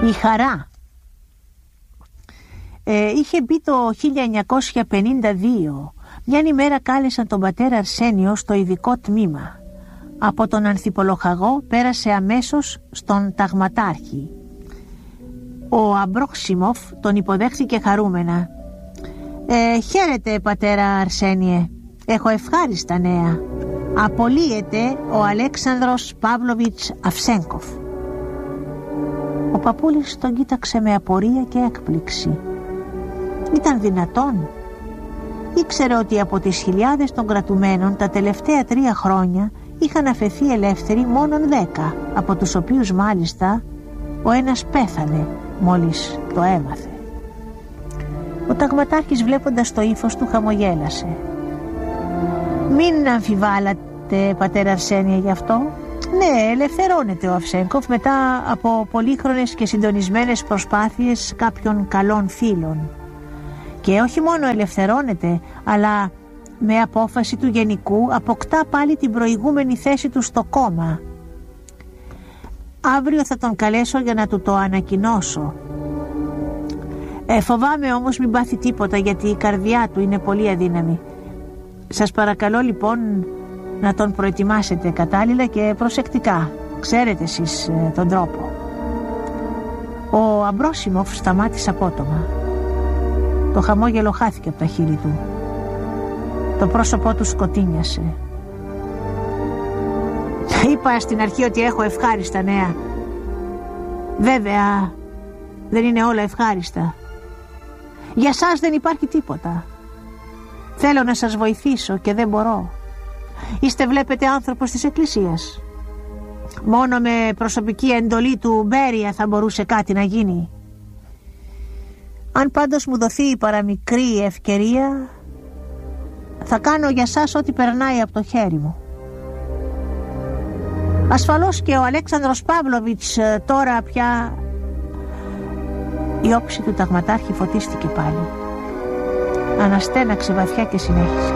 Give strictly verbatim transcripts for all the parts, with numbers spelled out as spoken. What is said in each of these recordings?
Η χαρά. Ε, είχε μπει το χίλια εννιακόσια πενήντα δύο. Μιαν ημέρα κάλεσαν τον πατέρα Αρσένιο στο ειδικό τμήμα. Από τον ανθιπολοχαγό πέρασε αμέσως στον ταγματάρχη. Ο Αμπρόξιμοφ τον υποδέχθηκε χαρούμενα. Ε, «Χαίρετε, πατέρα Αρσένιε, έχω ευχάριστα νέα. Απολύεται ο Αλέξανδρος Παύλοβιτς Αυσένκοφ». Ο παππούλης τον κοίταξε με απορία και έκπληξη. Ήταν δυνατόν? Ήξερε ότι από τις χιλιάδες των κρατουμένων τα τελευταία τρία χρόνια είχαν αφαιθεί ελεύθεροι μόνον δέκα, από τους οποίους μάλιστα ο ένας πέθανε μόλις το έμαθε. Ο ταγματάρχης, βλέποντας το ύφος του, χαμογέλασε. «Μην αμφιβάλλατε, πατέρα Αρσένια, γι' αυτό. Ναι, ελευθερώνεται ο Αυσένκοφ μετά από πολύχρονες και συντονισμένες προσπάθειες κάποιων καλών φίλων. Και όχι μόνο ελευθερώνεται, αλλά με απόφαση του Γενικού αποκτά πάλι την προηγούμενη θέση του στο κόμμα. Αύριο θα τον καλέσω για να του το ανακοινώσω. Ε, φοβάμαι όμως μην πάθει τίποτα, γιατί η καρδιά του είναι πολύ αδύναμη. Σας παρακαλώ λοιπόν να τον προετοιμάσετε κατάλληλα και προσεκτικά. Ξέρετε εσείς ε, τον τρόπο». Ο Αμπρόσιμοφ σταμάτησε απότομα. Το χαμόγελο χάθηκε από τα χείλη του. Το πρόσωπό του σκοτίνιασε. «Είπα στην αρχή ότι έχω ευχάριστα νέα. Βέβαια δεν είναι όλα ευχάριστα. Για σας δεν υπάρχει τίποτα. Θέλω να σας βοηθήσω και δεν μπορώ. Είστε, βλέπετε, άνθρωπος της Εκκλησίας. Μόνο με προσωπική εντολή του Μπέρια θα μπορούσε κάτι να γίνει. Αν πάντως μου δοθεί η παραμικρή ευκαιρία, θα κάνω για σας ό,τι περνάει από το χέρι μου. Ασφαλώς και ο Αλέξανδρος Παύλοβιτς τώρα πια...» Η όψη του ταγματάρχη φωτίστηκε πάλι. Αναστέναξε βαθιά και συνέχισε.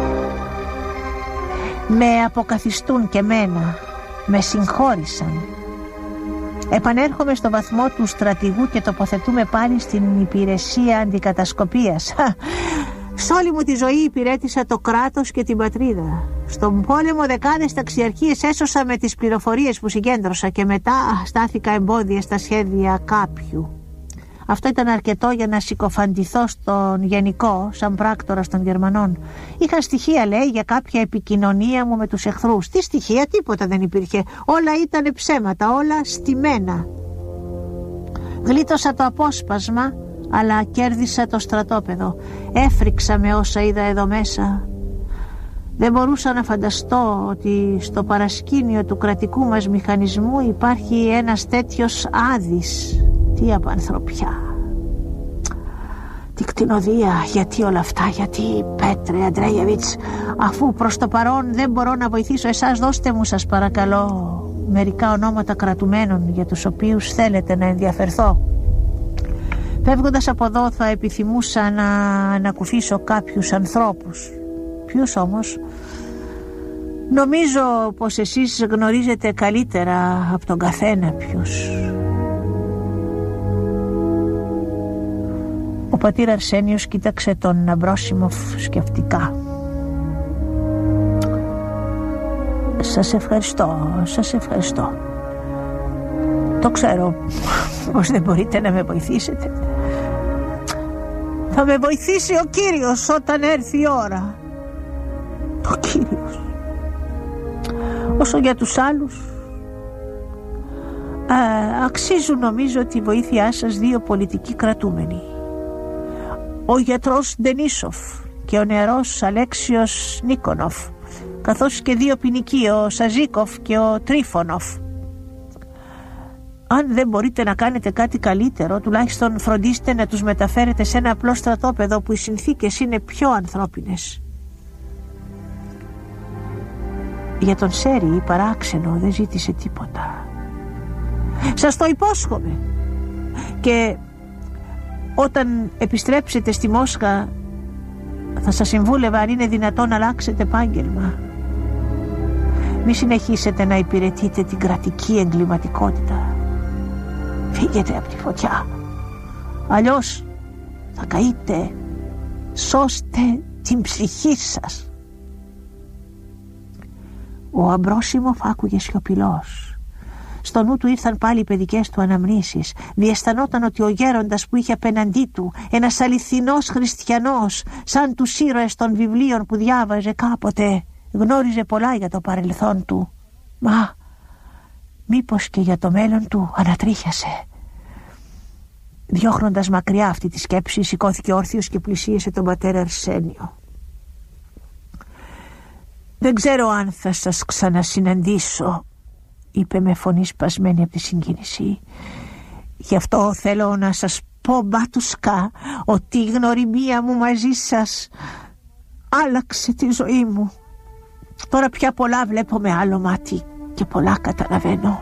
«Με αποκαθιστούν και μένα, με συγχώρησαν. Επανέρχομαι στο βαθμό του στρατηγού και τοποθετούμε πάλι στην υπηρεσία αντικατασκοπίας. Σ' όλη μου τη ζωή υπηρέτησα το κράτος και την πατρίδα. Στον πόλεμο δεκάδες ταξιαρχίες έσωσα με τις πληροφορίες που συγκέντρωσα και μετά στάθηκα εμπόδια στα σχέδια κάποιου. Αυτό ήταν αρκετό για να συκοφαντηθώ στον Γενικό σαν πράκτορας των Γερμανών. Είχα στοιχεία, λέει, για κάποια επικοινωνία μου με τους εχθρούς. Τι στοιχεία? Τίποτα δεν υπήρχε. Όλα ήταν ψέματα, όλα στημένα. Γλίτωσα το απόσπασμα, αλλά κέρδισα το στρατόπεδο. Έφρυξα με όσα είδα εδώ μέσα. Δεν μπορούσα να φανταστώ ότι στο παρασκήνιο του κρατικού μας μηχανισμού υπάρχει ένας τέτοιος άδης. Τι απανθρωπιά, τι κτηνοδία, γιατί όλα αυτά, γιατί, Πέτρε Αντρέιεβιτς, αφού προς το παρόν δεν μπορώ να βοηθήσω εσάς, δώστε μου σας παρακαλώ μερικά ονόματα κρατουμένων για τους οποίους θέλετε να ενδιαφερθώ. Φεύγοντας από εδώ θα επιθυμούσα να ανακουφίσω κάποιους ανθρώπους. Ποιους όμως? Νομίζω πως εσείς γνωρίζετε καλύτερα από τον καθένα ποιους». Ο πατήρ Αρσένιος κοίταξε τον Αμπρόσιμοφ σκεφτικά. «Σας ευχαριστώ, σας ευχαριστώ. Το ξέρω πως δεν μπορείτε να με βοηθήσετε. Θα με βοηθήσει ο Κύριος όταν έρθει η ώρα. Ο Κύριος. Όσο για τους άλλους, α, αξίζουν νομίζω τη βοήθειά σας δύο πολιτικοί κρατούμενοι. Ο γιατρός Ντενίσοφ και ο νεαρός Αλέξιος Νίκονοφ, καθώς και δύο ποινικοί, ο Σαζίκοφ και ο Τρίφωνοφ. Αν δεν μπορείτε να κάνετε κάτι καλύτερο, τουλάχιστον φροντίστε να τους μεταφέρετε σε ένα απλό στρατόπεδο που οι συνθήκες είναι πιο ανθρώπινες. Για τον Σέρι, παράξενο, δεν ζήτησε τίποτα. Σας το υπόσχομαι. Και όταν επιστρέψετε στη Μόσχα θα σας συμβούλευα, αν είναι δυνατόν, να αλλάξετε επάγγελμα. Μη συνεχίσετε να υπηρετείτε την κρατική εγκληματικότητα. φύγετε από τη φωτιά, αλλιώς θα καείτε. Σώστε την ψυχή σας. Ο Αμπρόσιμοφ άκουγε σιωπηλός. Στο νου του ήρθαν πάλι οι παιδικές του αναμνήσεις. Διαισθανόταν ότι ο γέροντας που είχε απέναντί του, ένας αληθινός χριστιανός, σαν τους ήρωες των βιβλίων που διάβαζε κάποτε, γνώριζε πολλά για το παρελθόν του. Μα μήπως και για το μέλλον του ανατρίχιασε. Διώχνοντας μακριά αυτή τη σκέψη, σηκώθηκε όρθιος και πλησίασε τον πατέρα Αρσένιο. «Δεν ξέρω αν θα σας ξανασυναντήσω», είπε με φωνή σπασμένη από τη συγκίνηση. «Γι' αυτό θέλω να σας πω, μπάτουσκα, ότι η γνωριμία μου μαζί σας άλλαξε τη ζωή μου. Τώρα πια πολλά βλέπω με άλλο μάτι και πολλά καταλαβαίνω.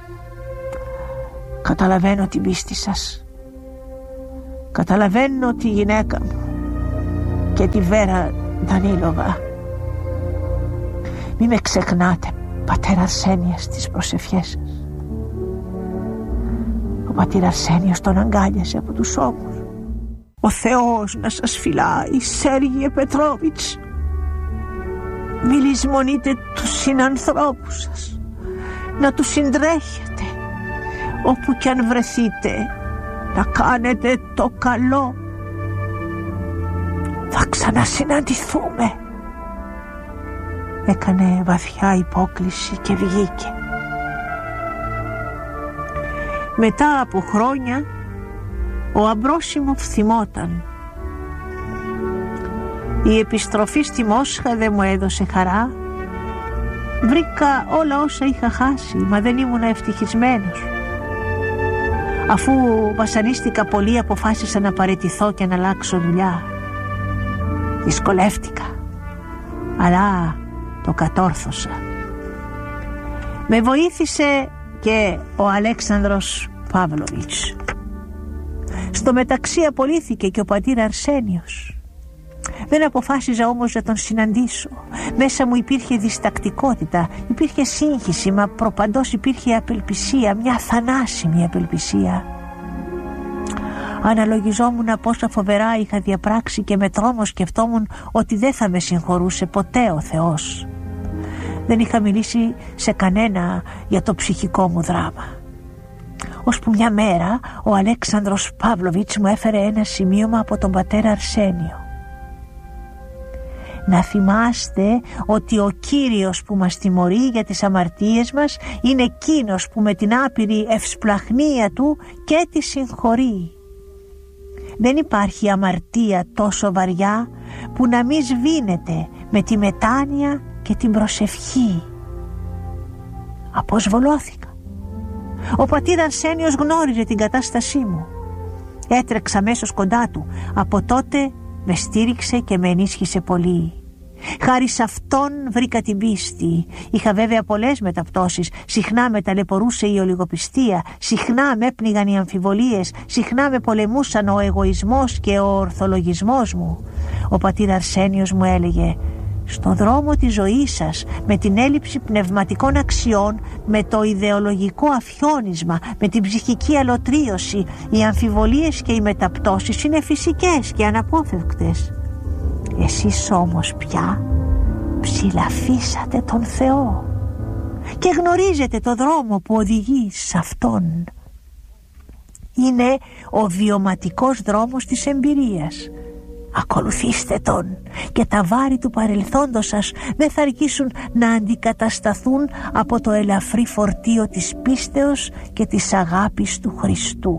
Καταλαβαίνω την πίστη σας. Καταλαβαίνω τη γυναίκα μου και τη Βέρα Ντανίλοβα. Μη με ξεχνάτε, πατέρα Αρσένια, στις προσευχές σας». Ο πατήρ Αρσένιος τον αγκάλιασε από τους ώμους. «Ο Θεός να σας φυλάει, Σέργιε Πετρόβιτς. Μη λησμονείτε τους συνανθρώπους σας, να τους συντρέχετε όπου κι αν βρεθείτε, να κάνετε το καλό. Θα ξανασυναντηθούμε». Έκανε βαθιά υπόκλιση και βγήκε. Μετά από χρόνια ο Αμπρόσιμοφ θυμόταν. «Η επιστροφή στη Μόσχα δεν μου έδωσε χαρά. Βρήκα όλα όσα είχα χάσει, μα δεν ήμουν ευτυχισμένος. Αφού βασανίστηκα πολύ, αποφάσισα να παραιτηθώ και να αλλάξω δουλειά. Δυσκολεύτηκα, αλλά το κατόρθωσα. Με βοήθησε και ο Αλέξανδρος Παύλοβιτς. Στο μεταξύ απολύθηκε και ο πατήρ Αρσένιος. Δεν αποφάσιζα όμως να τον συναντήσω. Μέσα μου υπήρχε διστακτικότητα, υπήρχε σύγχυση, μα προπαντός υπήρχε απελπισία, μια θανάσιμη απελπισία. Αναλογιζόμουν πόσα φοβερά είχα διαπράξει και με τρόμο σκεφτόμουν ότι δεν θα με συγχωρούσε ποτέ ο Θεός. Δεν είχα μιλήσει σε κανένα για το ψυχικό μου δράμα. Ώσπου μια μέρα ο Αλέξανδρος Παύλοβιτς μου έφερε ένα σημείωμα από τον πατέρα Αρσένιο. «Να θυμάστε ότι ο Κύριος που μας τιμωρεί για τις αμαρτίες μας είναι εκείνος που με την άπειρη ευσπλαχνία του και τη συγχωρεί. Δεν υπάρχει αμαρτία τόσο βαριά που να μη σβήνεται με τη μετάνοια και την προσευχή». Αποσβολώθηκα. Ο πατήρ Αρσένιος γνώριζε την κατάστασή μου. Έτρεξα αμέσως κοντά του. Από τότε με στήριξε και με ενίσχυσε πολύ. Χάρη σε αυτόν βρήκα την πίστη. Είχα βέβαια πολλές μεταπτώσεις. Συχνά με ταλαιπωρούσε η ολιγοπιστία. Συχνά με έπνιγαν οι αμφιβολίες. Συχνά με πολεμούσαν ο εγωισμός και ο ορθολογισμός μου. Ο πατήρ Αρσένιος μου έλεγε: «Στο δρόμο της ζωής σας, με την έλλειψη πνευματικών αξιών, με το ιδεολογικό αφιόνισμα, με την ψυχική αλωτρίωση, οι αμφιβολίες και οι μεταπτώσεις είναι φυσικές και αναπόφευκτες. Εσείς όμως πια ψηλαφίσατε τον Θεό και γνωρίζετε το δρόμο που οδηγεί σε Αυτόν. Είναι ο βιωματικός δρόμος της εμπειρίας. Ακολουθήστε τον και τα βάρη του παρελθόντος σας δεν θα αρκίσουν να αντικατασταθούν από το ελαφρύ φορτίο της πίστεως και της αγάπης του Χριστού».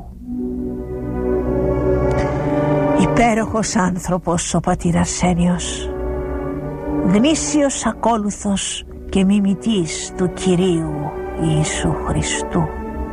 Υπέροχος άνθρωπος ο πατήρ Αρσένιος, γνήσιος ακόλουθος και μιμητής του Κυρίου Ιησού Χριστού.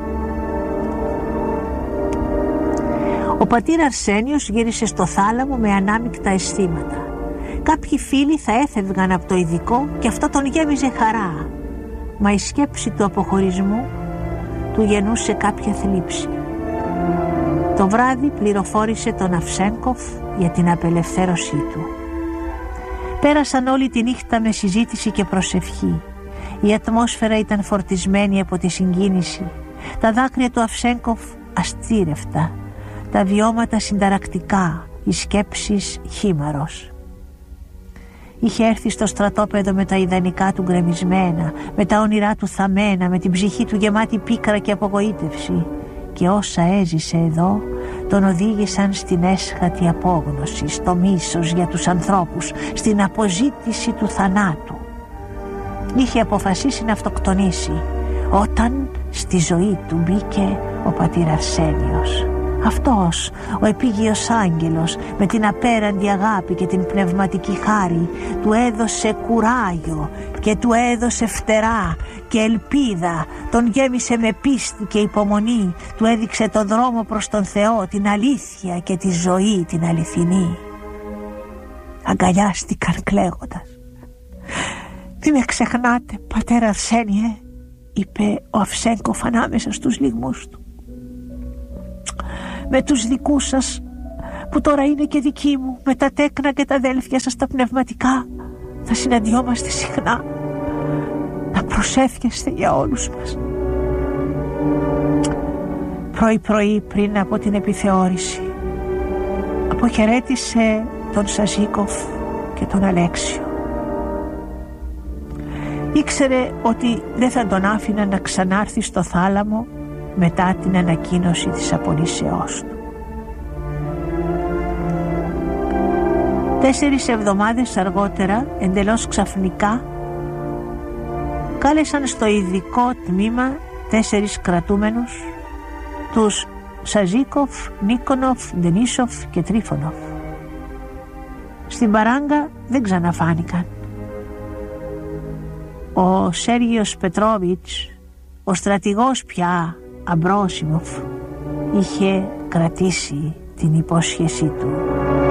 Ο πατήρ Αρσένιος γύρισε στο θάλαμο με ανάμεικτα αισθήματα. Κάποιοι φίλοι θα έφευγαν από το ειδικό και αυτό τον γέμιζε χαρά, μα η σκέψη του αποχωρισμού του γεννούσε κάποια θλίψη. Το βράδυ πληροφόρησε τον Αυσένκοφ για την απελευθέρωσή του. Πέρασαν όλη τη νύχτα με συζήτηση και προσευχή. Η ατμόσφαιρα ήταν φορτισμένη από τη συγκίνηση. Τα δάκρυα του Αυσένκοφ αστσίρευτα, τα βιώματα συνταρακτικά, οι σκέψεις χήμαρος. Είχε έρθει στο στρατόπεδο με τα ιδανικά του γκρεμισμένα, με τα όνειρά του θαμμένα, με την ψυχή του γεμάτη πίκρα και απογοήτευση, και όσα έζησε εδώ τον οδήγησαν στην έσχατη απόγνωση, στο μίσος για τους ανθρώπους, στην αποζήτηση του θανάτου. Είχε αποφασίσει να αυτοκτονήσει όταν στη ζωή του μπήκε ο πατήρ Αρσένιος. Αυτός, ο επίγειος άγγελος, με την απέραντη αγάπη και την πνευματική χάρη, του έδωσε κουράγιο και του έδωσε φτερά και ελπίδα, τον γέμισε με πίστη και υπομονή, του έδειξε τον δρόμο προς τον Θεό, την αλήθεια και τη ζωή την αληθινή. Αγκαλιάστηκαν κλαίγοντας. «Μη με ξεχνάτε, πατέρα Αρσένιε», είπε ο Αυσέγκοφ ανάμεσα στους λυγμούς του. «Με τους δικούς σας που τώρα είναι και δικοί μου, με τα τέκνα και τα αδέλφια σας τα πνευματικά, θα συναντιόμαστε συχνά. Να προσεύχεστε για όλους μας». Πρωί πρωί πριν από την επιθεώρηση αποχαιρέτησε τον Σαζίκοφ και τον Αλέξιο. Ήξερε ότι δεν θα τον άφηναν να ξανάρθει στο θάλαμο μετά την ανακοίνωση της απολύσεώς του. Τέσσερις εβδομάδες αργότερα, εντελώς ξαφνικά, κάλεσαν στο ειδικό τμήμα τέσσερις κρατούμενους, τους Σαζίκοφ, Νίκονοφ, Ντενίσοφ και Τρίφωνοφ. Στην παράγκα δεν ξαναφάνηκαν. Ο Σέργιος Πετρόβιτς, ο στρατηγός πια Αμπρόσιμοφ, είχε κρατήσει την υπόσχεσή του.